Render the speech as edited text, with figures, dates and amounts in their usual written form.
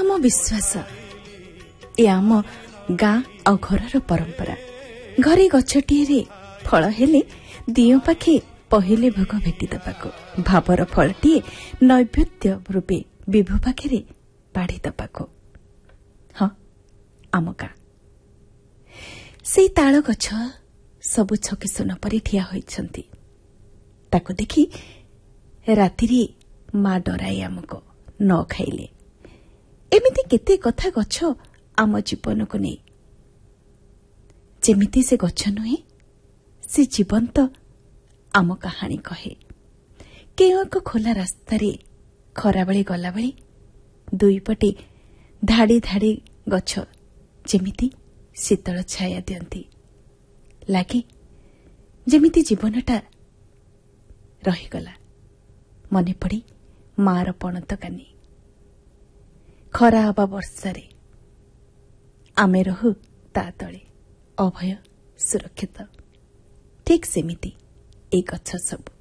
ଆମ ବିଶ୍ୱାସ, ଏ ଆମ ଗାଁ ଆଉ ଘରର ପରମ୍ପରା। ଘରେ ଗଛଟିଏରେ ଫଳ ହେଲେ ଦିଅ ପାଖେ ପହିଲେ ଭୋଗ ଭେଟି ଦେବାକୁ, ଭାବର ଫଳଟିଏ ନୈବେଦ୍ୟ ରୂପେ ବିଭୁ ପାଖରେ ବାଢି ଦେବାକୁ। ହଁ, ଆମ ଗାଁ। ସେଇ ତାଳ ଗଛ ସବୁ ଛକି ସୁନ ପରି ଠିଆ ହୋଇଛନ୍ତି। ତାକୁ ଦେଖି ରାତିରେ ମା ଡରାଏ ଆମକୁ ନ ଖାଇଲେ। ଏମିତି କେତେ କଥା ଗଛ ଆମ ଜୀବନକୁ ନେଇ। ଯେମିତି ସେ ଗଛ ନୁହେଁ, ସେ ଜୀବନ୍ତ ଆମ କାହାଣୀ କହେ। କେଉଁ ଏକ ଖୋଲା ରାସ୍ତାରେ ଖରାବେଳେ ଗଲାବେଳେ ଦୁଇପଟେ ଧାଡ଼ି ଧାଡ଼ି ଗଛ ଯେମିତି ଶୀତଳ ଛାୟା ଦିଅନ୍ତି। ଲାଗେ ଯେମିତି ଜୀବନଟା ରହିଗଲା। ମନେ ପଡି ମାର ପଣତ କାନି। ଖରା ଅବା ବର୍ଷାରେ ଆମେ ରହୁ ତା ତଳେ ଅଭୟ ସୁରକ୍ଷିତ। ଠିକ୍ ସେମିତି ଏଇ ଗଛ ସବୁ।